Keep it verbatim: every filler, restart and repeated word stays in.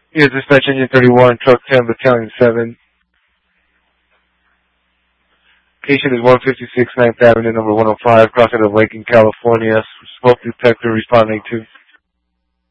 Here's dispatch engine thirty-one, truck ten, battalion seven. Location is one fifty-six ninth Avenue, number one oh five, crossing of Lake in California. Smoke detector responding to.